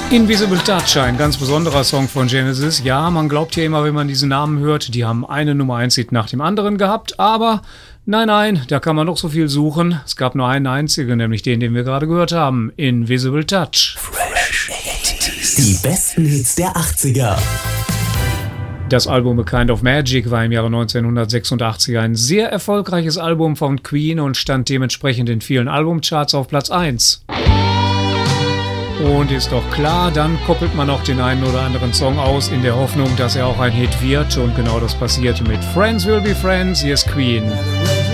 Invisible Touch, ein ganz besonderer Song von Genesis. Ja, man glaubt ja immer, wenn man diesen Namen hört, die haben eine Nummer 1 Hit nach dem anderen gehabt, aber nein, da kann man noch so viel suchen. Es gab nur einen einzigen, nämlich den wir gerade gehört haben, Invisible Touch. Fresh 80s. Die besten Hits der 80er. Das Album A Kind of Magic war im Jahre 1986 ein sehr erfolgreiches Album von Queen und stand dementsprechend in vielen Albumcharts auf Platz 1. Und ist doch klar, dann koppelt man auch den einen oder anderen Song aus, in der Hoffnung, dass er auch ein Hit wird. Und genau das passiert mit Friends Will Be Friends. Hier ist Queen.